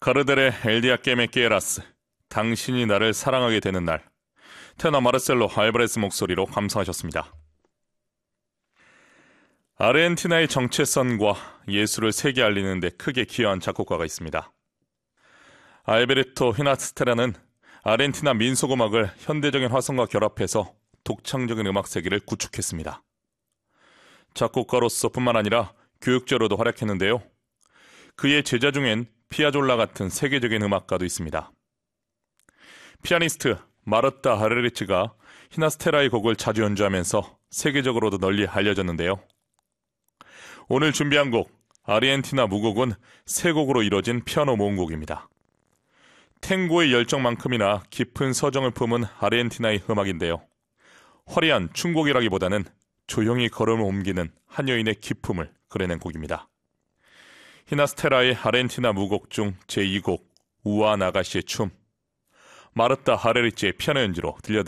카르델의 엘디아 깨메끼에라스, 당신이 나를 사랑하게 되는 날. 테너 마르셀로 알바레스 목소리로 감상하셨습니다. 아르헨티나의 정체성과 예술을 세계 알리는 데 크게 기여한 작곡가가 있습니다. 알베르토 히나스테라는 아르헨티나 민속음악을 현대적인 화성과 결합해서 독창적인 음악 세계를 구축했습니다. 작곡가로서 뿐만 아니라 교육자로도 활약했는데요. 그의 제자 중엔 피아졸라 같은 세계적인 음악가도 있습니다. 피아니스트 마르타 하레리치가 히나스테라의 곡을 자주 연주하면서 세계적으로도 널리 알려졌는데요. 오늘 준비한 곡 아르헨티나 무곡은 세 곡으로 이뤄진 피아노 모음곡입니다. 탱고의 열정만큼이나 깊은 서정을 품은 아르헨티나의 음악인데요. 화려한 춤곡이라기보다는 조용히 걸음을 옮기는 한 여인의 기품을 그려낸 곡입니다. 히나스테라의 아르헨티나 무곡 중 제2곡 우아 나가시의 춤, 마르타 하레리치의 피아노 연주로 들려드립니다.